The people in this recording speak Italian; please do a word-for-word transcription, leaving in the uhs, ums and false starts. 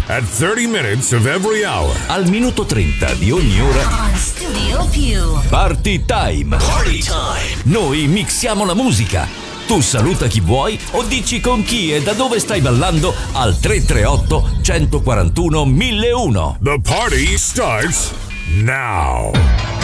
at thirty minutes of every hour. Al minuto trenta di ogni ora. Studio Più. Party time. Party time. Noi mixiamo la musica. Tu saluta chi vuoi o dici con chi e da dove stai ballando al tre tre otto, uno quattro uno, mille uno. The party starts now.